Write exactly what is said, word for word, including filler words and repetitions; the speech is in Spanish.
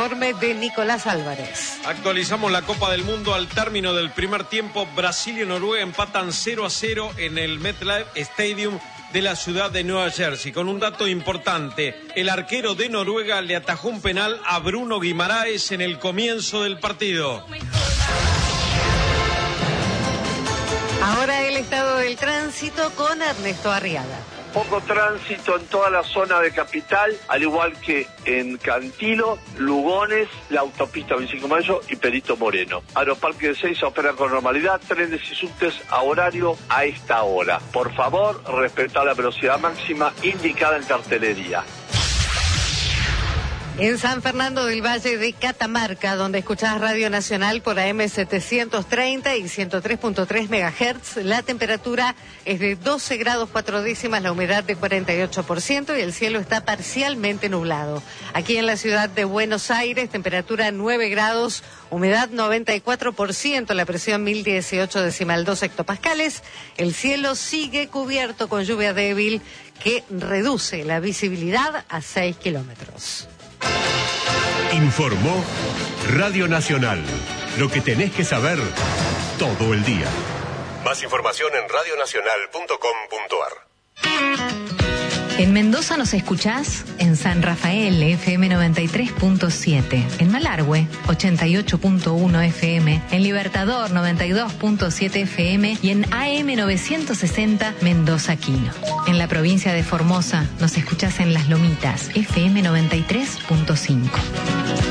informe de Nicolás Álvarez. Actualizamos la Copa del Mundo. Al término del primer tiempo, Brasil y Noruega empatan cero a cero en el MetLife Stadium de la ciudad de Nueva Jersey. Con un dato importante, el arquero de Noruega le atajó un penal a Bruno Guimaraes en el comienzo del partido. Ahora el estado del tránsito con Ernesto Arriaga. Poco tránsito en toda la zona de Capital, al igual que en Cantilo, Lugones, la autopista veinticinco de mayo y Perito Moreno. Aeroparque de Seiza opera con normalidad, trenes y subtes a horario a esta hora. Por favor, respetar la velocidad máxima indicada en cartelería. En San Fernando del Valle de Catamarca, donde escuchás Radio Nacional por A M setecientos treinta y ciento tres punto tres megahertz, la temperatura es de doce grados cuatro décimas, la humedad de cuarenta y ocho por ciento y el cielo está parcialmente nublado. Aquí en la ciudad de Buenos Aires, temperatura nueve grados, humedad noventa y cuatro por ciento, la presión mil dieciocho decimal dos hectopascales. El cielo sigue cubierto con lluvia débil que reduce la visibilidad a seis kilómetros. Informó Radio Nacional. Lo que tenés que saber todo el día. Más información en radio nacional punto com punto ar. En Mendoza nos escuchás en San Rafael, F M noventa y tres punto siete. En Malargüe, ochenta y ocho punto uno F M. En Libertador, noventa y dos punto siete F M. Y en A M novecientos sesenta, Mendoza Quino. En la provincia de Formosa nos escuchás en Las Lomitas, F M noventa y tres punto cinco.